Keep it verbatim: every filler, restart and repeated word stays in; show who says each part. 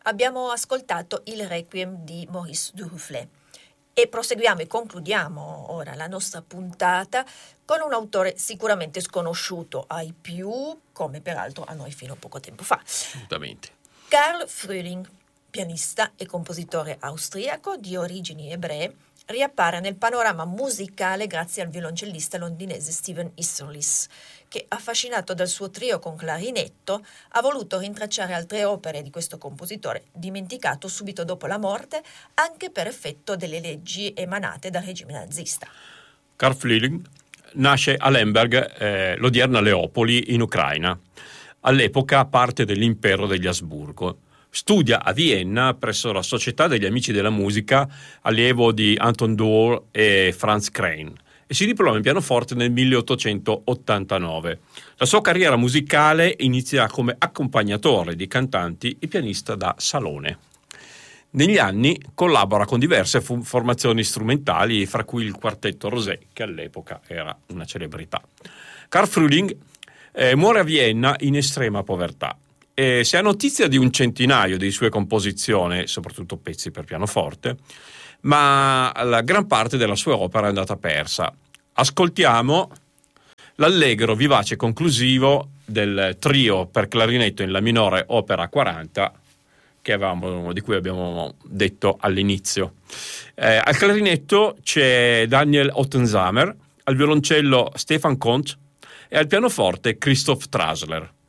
Speaker 1: Abbiamo ascoltato il Requiem di Maurice Duruflé e proseguiamo e concludiamo ora la nostra puntata con un autore sicuramente sconosciuto ai più, come peraltro a noi fino a poco tempo fa.
Speaker 2: Assolutamente.
Speaker 1: Karl Frühling, pianista e compositore austriaco di origini ebree, riappare nel panorama musicale grazie al violoncellista londinese Stephen Easterlis, che, affascinato dal suo trio con clarinetto, ha voluto rintracciare altre opere di questo compositore, dimenticato subito dopo la morte anche per effetto delle leggi emanate dal regime nazista.
Speaker 2: Karl Frühling nasce a Lemberg, eh, l'odierna Leopoli, in Ucraina, all'epoca parte dell'impero degli Asburgo. Studia a Vienna presso la Società degli Amici della Musica, allievo di Anton Dohr e Franz Crane, e si diploma in pianoforte nel milleottocentottantanove. La sua carriera musicale inizia come accompagnatore di cantanti e pianista da salone. Negli anni collabora con diverse fu- formazioni strumentali, fra cui il quartetto Rosé, che all'epoca era una celebrità. Karl Frühling eh, muore a Vienna in estrema povertà. E si ha notizia di un centinaio di sue composizioni, soprattutto pezzi per pianoforte, ma la gran parte della sua opera è andata persa. Ascoltiamo l'allegro vivace conclusivo del trio per clarinetto in la minore opera quaranta che avevamo, di cui abbiamo detto all'inizio. Eh, al clarinetto c'è Daniel Ottensamer, al violoncello Stefan Kont e al pianoforte Christoph Trasler.